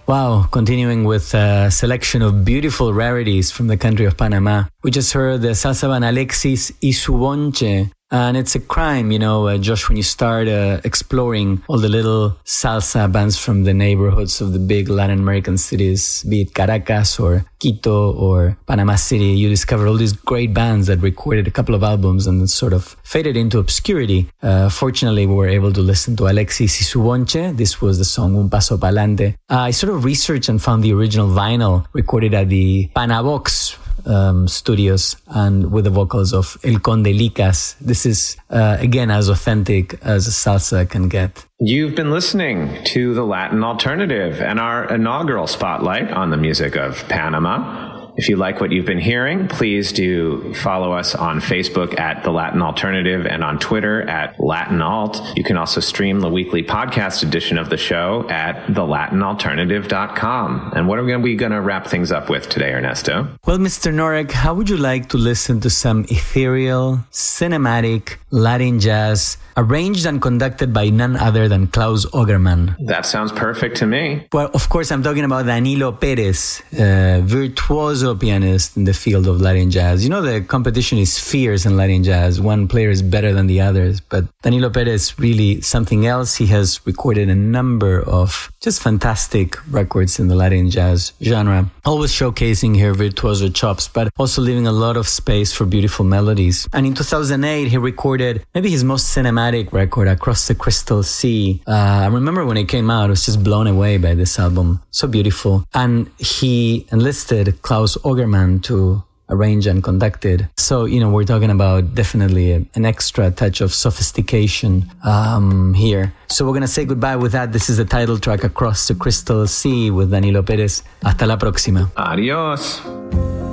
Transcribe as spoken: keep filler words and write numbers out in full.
Wow, continuing with a selection of beautiful rarities from the country of Panama. We just heard the salsa band Alexis y su Bonche. And it's a crime, you know, uh, Josh, when you start uh, exploring all the little salsa bands from the neighborhoods of the big Latin American cities, be it Caracas or Quito or Panama City, you discover all these great bands that recorded a couple of albums and then sort of faded into obscurity. Uh, fortunately, we were able to listen to Alexis y su Bonche. This was the song Un Paso Pa'lante. Uh, I sort of researched and found the original vinyl recorded at the Panavox Um, studios and with the vocals of El Conde Licas. This is, uh, again, as authentic as a salsa can get. You've been listening to The Latin Alternative and our inaugural spotlight on the music of Panama. If you like what you've been hearing, please do follow us on Facebook at The Latin Alternative and on Twitter at Latin Alt. You can also stream the weekly podcast edition of the show at the latin alternative dot com. And what are we going to wrap things up with today, Ernesto? Well, Mister Norek, how would you like to listen to some ethereal, cinematic Latin jazz arranged and conducted by none other than Klaus Ogerman? That sounds perfect to me. Well, of course, I'm talking about Danilo Perez, a virtuoso pianist in the field of Latin jazz. You know, the competition is fierce in Latin jazz. One player is better than the others, but Danilo Perez really something else. He has recorded a number of just fantastic records in the Latin jazz genre, always showcasing her virtuoso chops, but also leaving a lot of space for beautiful melodies. And in two thousand eight, he recorded maybe his most cinematic record, Across the Crystal Sea. Uh, I remember when it came out, I was just blown away by this album. So beautiful. And he enlisted Klaus Ogerman to arrange and conduct it. So, you know, we're talking about definitely a, an extra touch of sophistication um, here. So we're going to say goodbye with that. This is the title track, Across the Crystal Sea, with Danilo Perez. Hasta la próxima. Adios.